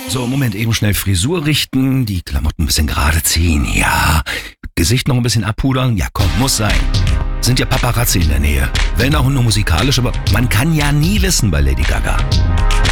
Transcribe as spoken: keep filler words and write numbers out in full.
So, Moment, eben schnell Frisur richten, die Klamotten ein bisschen gerade ziehen, ja. Gesicht noch ein bisschen abpudern, ja komm, muss sein. Sind ja Paparazzi in der Nähe. Wenn auch nur musikalisch, aber man kann ja nie wissen bei Lady Gaga.